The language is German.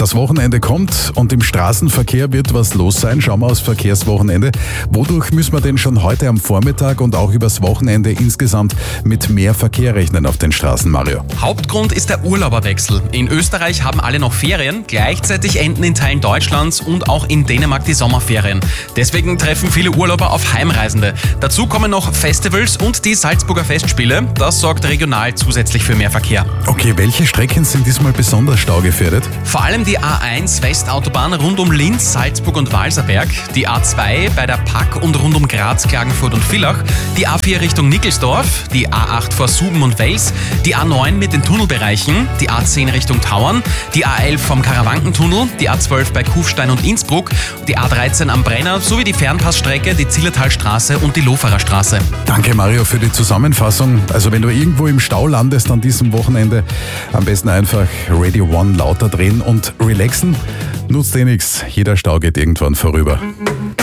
Das Wochenende kommt und im Straßenverkehr wird was los sein. Schauen wir aufs Verkehrswochenende. Wodurch müssen wir denn schon heute am Vormittag und auch übers Wochenende insgesamt mit mehr Verkehr rechnen auf den Straßen, Mario? Hauptgrund ist der Urlauberwechsel. In Österreich haben alle noch Ferien. Gleichzeitig enden in Teilen Deutschlands und auch in Dänemark die Sommerferien. Deswegen treffen viele Urlauber auf Heimreisende. Dazu kommen noch Festivals und die Salzburger Festspiele. Das sorgt regional zusätzlich für mehr Verkehr. Okay, welche Strecken sind diesmal besonders staugefährdet? Vor allem die A1 Westautobahn rund um Linz, Salzburg und Walserberg, die A2 bei der Pack und rund um Graz, Klagenfurt und Villach, die A4 Richtung Nickelsdorf, die A8 vor Suben und Wels, die A9 mit den Tunnelbereichen, die A10 Richtung Tauern, die A11 vom Karawankentunnel, die A12 bei Kufstein und Innsbruck, die A13 am Brenner sowie die Fernpassstrecke, die Zillertalstraße und die Loferer Straße. Danke, Mario, für die Zusammenfassung. Also wenn du irgendwo im Stau landest an diesem Wochenende, am besten einfach Radio One lauter drehen und relaxen. Nutzt nichts. Jeder Stau geht irgendwann vorüber.